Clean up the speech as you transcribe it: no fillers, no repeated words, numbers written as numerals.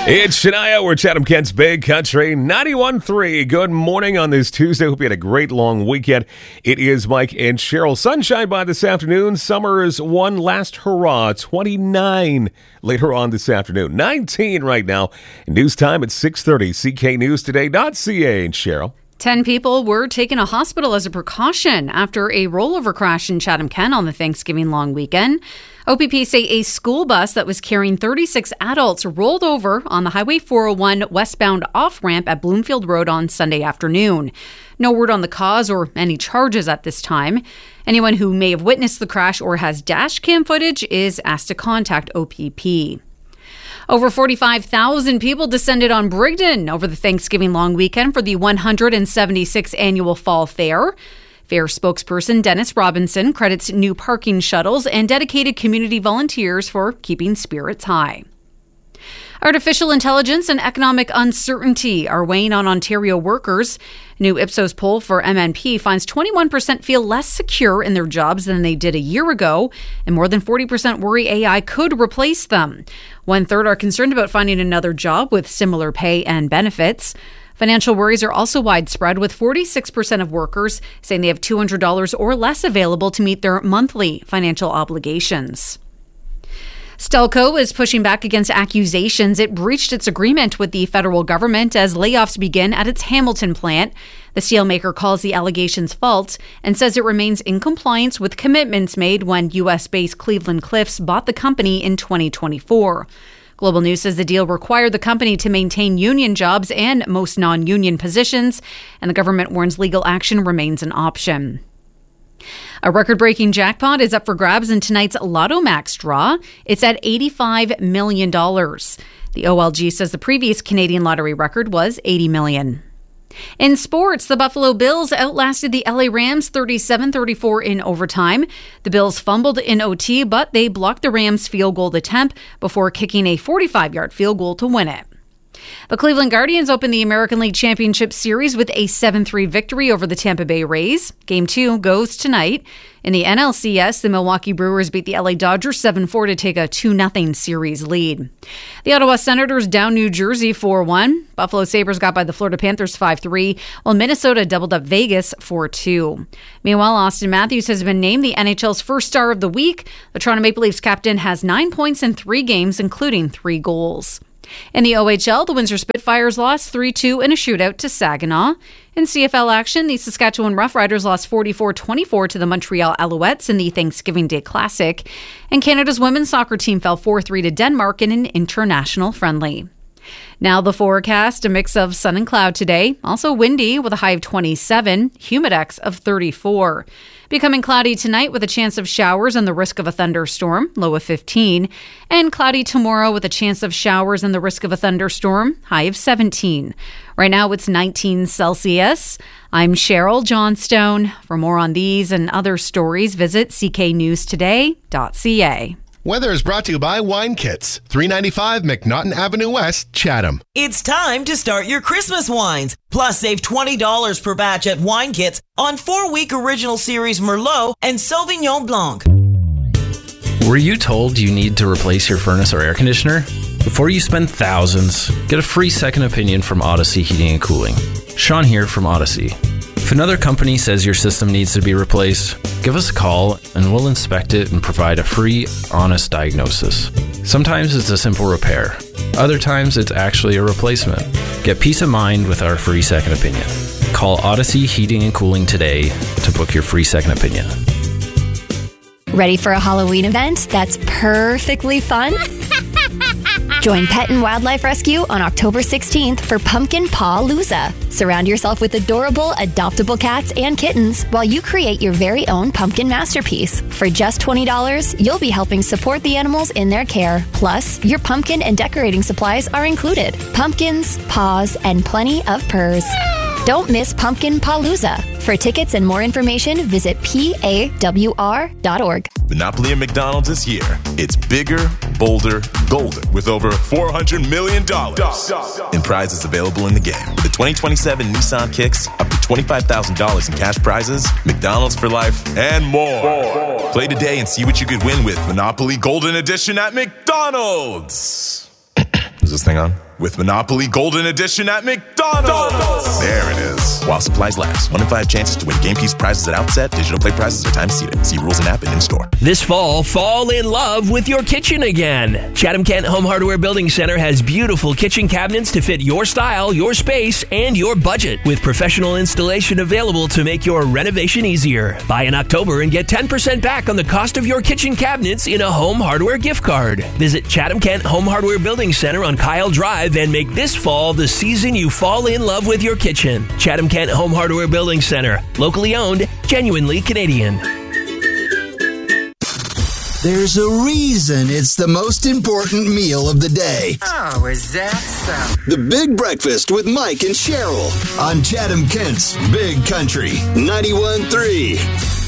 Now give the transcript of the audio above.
It's Shania. We're Chatham Kent's Big Country 91.3. Good morning on this Tuesday. Hope you had a great long weekend. It is Mike and Cheryl. Sunshine by this afternoon. Summer is one last hurrah. 29 later on this afternoon. 19 right now. News time at 6:30. CKNewsToday.ca. And Cheryl. 10 people were taken to hospital as a precaution after a rollover crash in Chatham Kent on the Thanksgiving long weekend. OPP say a school bus that was carrying 36 adults rolled over on the Highway 401 westbound off-ramp at Bloomfield Road on Sunday afternoon. No word on the cause or any charges at this time. Anyone who may have witnessed the crash or has dash cam footage is asked to contact OPP. Over 45,000 people descended on Brigden over the Thanksgiving long weekend for the 176th annual Fall Fair. Fair spokesperson Dennis Robinson credits new parking shuttles and dedicated community volunteers for keeping spirits high. Artificial intelligence and economic uncertainty are weighing on Ontario workers. A new Ipsos poll for MNP finds 21% feel less secure in their jobs than they did a year ago, and more than 40% worry AI could replace them. 1/3 are concerned about finding another job with similar pay and benefits. Financial worries are also widespread, with 46% of workers saying they have $200 or less available to meet their monthly financial obligations. Stelco is pushing back against accusations it breached its agreement with the federal government as layoffs begin at its Hamilton plant. The steelmaker calls the allegations false and says it remains in compliance with commitments made when U.S.-based Cleveland Cliffs bought the company in 2024. Global News says the deal required the company to maintain union jobs and most non-union positions, and the government warns legal action remains an option. A record-breaking jackpot is up for grabs in tonight's Lotto Max draw. It's at $85 million. The OLG says the previous Canadian lottery record was $80 million. In sports, the Buffalo Bills outlasted the LA Rams 37-34 in overtime. The Bills fumbled in OT, but they blocked the Rams' field goal attempt before kicking a 45-yard field goal to win it. The Cleveland Guardians opened the American League Championship Series with a 7-3 victory over the Tampa Bay Rays. Game 2 goes tonight. In the NLCS, the Milwaukee Brewers beat the LA Dodgers 7-4 to take a 2-0 series lead. The Ottawa Senators down New Jersey 4-1. Buffalo Sabres got by the Florida Panthers 5-3, while Minnesota doubled up Vegas 4-2. Meanwhile, Austin Matthews has been named the NHL's first star of the week. The Toronto Maple Leafs captain has 9 points in 3 games, including 3 goals. In the OHL, the Windsor Spitfires lost 3-2 in a shootout to Saginaw. In CFL action, the Saskatchewan Roughriders lost 44-24 to the Montreal Alouettes in the Thanksgiving Day Classic. And Canada's women's soccer team fell 4-3 to Denmark in an international friendly. Now the forecast, a mix of sun and cloud today. Also windy with a high of 27, humidex of 34. Becoming cloudy tonight with a chance of showers and the risk of a thunderstorm, low of 15. And cloudy tomorrow with a chance of showers and the risk of a thunderstorm, high of 17. Right now it's 19 Celsius. I'm Cheryl Johnstone. For more on these and other stories, visit cknewstoday.ca. Weather is brought to you by Wine Kits, 395 McNaughton Avenue West, Chatham. It's time to start your Christmas wines. Plus, save $20 per batch at Wine Kits on 4-week original series Merlot and Sauvignon Blanc. Were you told you need to replace your furnace or air conditioner? Before you spend thousands, get a free second opinion from Odyssey Heating and Cooling. Sean here from Odyssey. If another company says your system needs to be replaced, give us a call and we'll inspect it and provide a free, honest diagnosis. Sometimes it's a simple repair. Other times it's actually a replacement. Get peace of mind with our free second opinion. Call Odyssey Heating and Cooling today to book your free second opinion. Ready for a Halloween event that's perfectly fun? Join Pet and Wildlife Rescue on October 16th for Pumpkin Paw-Loozah. Surround yourself with adorable, adoptable cats and kittens while you create your very own pumpkin masterpiece. For just $20, you'll be helping support the animals in their care. Plus, your pumpkin and decorating supplies are included. Pumpkins, paws, and plenty of purrs. Don't miss Pumpkin Paw-Loozah. For tickets and more information, visit pawr.org. Monopoly at McDonald's this year. It's bigger, bolder, golden, with over $400 million in prizes available in the game. With the 2027 Nissan Kicks, up to $25,000 in cash prizes, McDonald's for life, and more. Play today and see what you could win with Monopoly Golden Edition at McDonald's. Is this thing on? with Monopoly Golden Edition at McDonald's. There it is. While supplies last. 1 in 5 chances to win game piece prizes at outset. Digital play prizes are time seated. See rules and app and in-store. This fall, fall in love with your kitchen again. Chatham Kent Home Hardware Building Center has beautiful kitchen cabinets to fit your style, your space, and your budget, with professional installation available to make your renovation easier. Buy in October and get 10% back on the cost of your kitchen cabinets in a home hardware gift card. Visit Chatham Kent Home Hardware Building Center on Kyle Drive and make this fall the season you fall in love with your kitchen. Chatham Kent Home Hardware Building Center. Locally owned, genuinely Canadian. There's a reason it's the most important meal of the day. Oh, is that so? The Big Breakfast with Mike and Cheryl on Chatham Kent's Big Country 91.3.